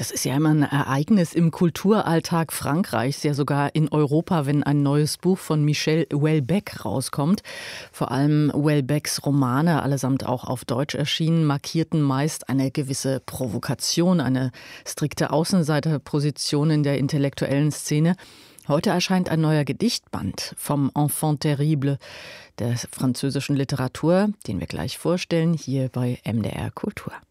Das ist ja immer ein Ereignis im Kulturalltag Frankreichs, ja sogar in Europa, wenn ein neues Buch von Michel Houellebecq rauskommt. Vor allem Houellebecqs Romane, allesamt auch auf Deutsch erschienen, markierten meist eine gewisse Provokation, eine strikte Außenseiterposition in der intellektuellen Szene. Heute erscheint ein neuer Gedichtband vom Enfant terrible der französischen Literatur, den wir gleich vorstellen, hier bei MDR Kultur.